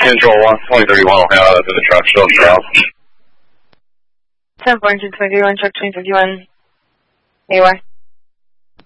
Control 1, 2031 Ohio, to the truck, show south. 10-4, engine 2031, truck 2031, AY.